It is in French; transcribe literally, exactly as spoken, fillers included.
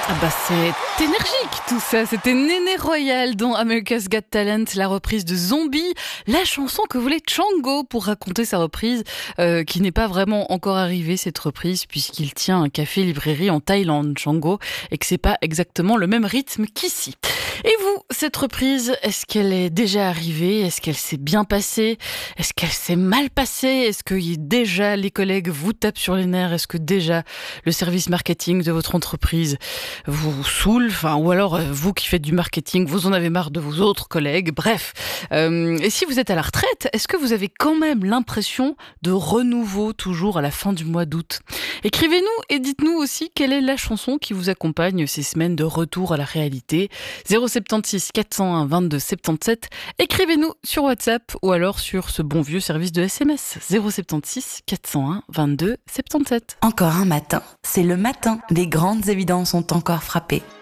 Ah bah c'est énergique tout ça, c'était Néné Royal dans America's Got Talent, la reprise de Zombie, la chanson que voulait Django pour raconter sa reprise, euh, qui n'est pas vraiment encore arrivée cette reprise puisqu'il tient un café-librairie en Thaïlande, Django, et que c'est pas exactement le même rythme qu'ici. Et vous, cette reprise, est-ce qu'elle est déjà arrivée? Est-ce qu'elle s'est bien passée? Est-ce qu'elle s'est mal passée? Est-ce que déjà les collègues vous tapent sur les nerfs? Est-ce que déjà le service marketing de votre entreprise vous saoule, enfin, ou alors euh, vous qui faites du marketing, vous en avez marre de vos autres collègues, bref. Euh, et si vous êtes à la retraite, est-ce que vous avez quand même l'impression de renouveau toujours à la fin du mois d'août? Écrivez-nous et dites-nous aussi quelle est la chanson qui vous accompagne ces semaines de retour à la réalité. zéro sept six quatre zéro un vingt-deux soixante-dix-sept. Écrivez-nous sur WhatsApp ou alors sur ce bon vieux service de S M S zéro sept six quatre zéro un vingt-deux soixante-dix-sept. Encore un matin, c'est le matin. Les grandes évidences ont encore frappé.